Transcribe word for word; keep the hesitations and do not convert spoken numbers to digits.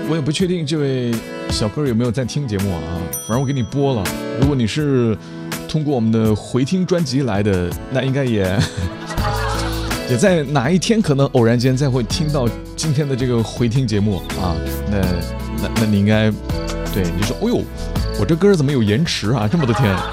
我也不确定这位小哥有没有在听节目啊，反正我给你播了。如果你是通过我们的回听专辑来的，那应该也也在哪一天可能偶然间再会听到今天的这个回听节目啊。那那那你应该对你说，哎呦，我这歌怎么有延迟啊？这么多天。